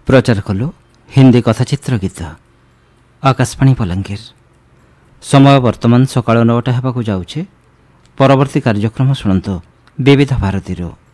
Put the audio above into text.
प्रचार कलु हिंदी कथाचित्र गीत। आकाशवाणी बलांगीर। समय वर्तमान सकाळ 9टा हेबाकु जाउछे। परवर्ती कार्यक्रम शुणु विविध भारती।